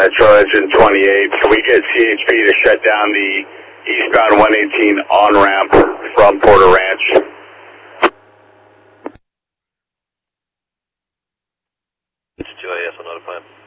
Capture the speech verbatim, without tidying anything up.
Metro Engine twenty-eight. Can we get C H P to shut down the eastbound one eighteen on-ramp from Porter Ranch? G I S, I'm notifying.